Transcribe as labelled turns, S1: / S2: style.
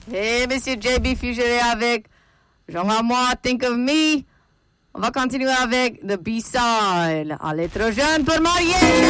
S1: Et Monsieur JB Fugere avec Jean à moi, Think of Me. On va continuer avec The B-Side. Allez, trop jeune pour marier.